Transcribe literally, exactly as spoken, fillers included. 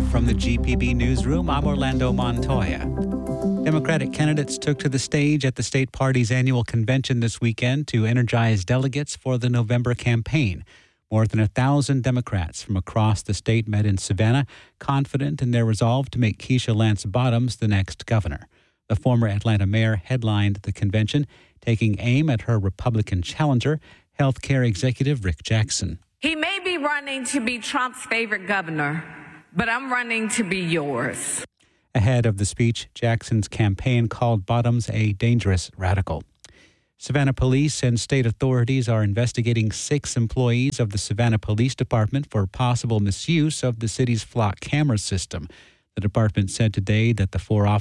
from the G P B Newsroom, I'm Orlando Montoya. Democratic candidates took to the stage at the state party's annual convention this weekend to energize delegates for the November campaign. More than a thousand Democrats from across the state met in Savannah, confident in their resolve to make Keisha Lance Bottoms the next governor. The former Atlanta mayor headlined the convention, taking aim at her Republican challenger, healthcare executive Rick Jackson. He may be running to be Trump's favorite governor, but I'm running to be yours. Ahead of the speech, Jackson's campaign called Bottoms a dangerous radical. Savannah police and state authorities are investigating six employees of the Savannah Police Department for possible misuse of the city's flock camera system. The department said today that the four officers